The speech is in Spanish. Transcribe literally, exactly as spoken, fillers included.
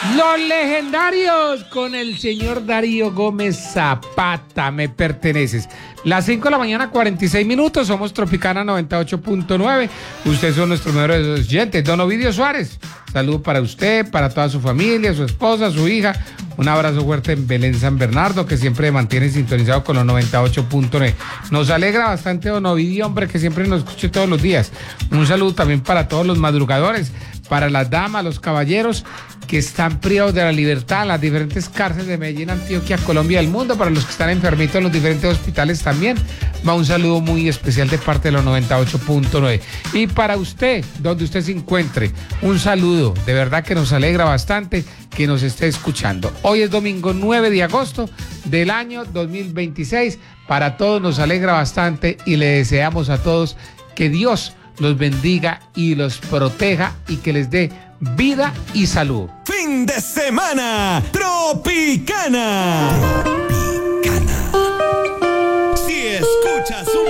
Los legendarios con el señor Darío Gómez Zapata, me perteneces. Las cinco de la mañana, cuarenta y seis minutos, somos Tropicana noventa y ocho punto nueve. Ustedes son nuestros mejores oyentes. Don Ovidio Suárez, saludo para usted, para toda su familia, su esposa, su hija. Un abrazo fuerte en Belén San Bernardo, que siempre mantiene sintonizado con los noventa y ocho punto nueve. Nos alegra bastante, don Ovidio, hombre, que siempre nos escuche todos los días. Un saludo también para todos los madrugadores, para las damas, los caballeros que están privados de la libertad en las diferentes cárceles de Medellín, Antioquia, Colombia y el mundo, para los que están enfermitos en los diferentes hospitales también. Va un saludo muy especial de parte de los noventa y ocho punto nueve. Y para usted, donde usted se encuentre, un saludo, de verdad que nos alegra bastante que nos esté escuchando. Hoy es domingo nueve de agosto del año dos mil veintiséis. Para todos nos alegra bastante y le deseamos a todos que Dios los bendiga y los proteja y que les dé vida y salud. Fin de semana Tropicana.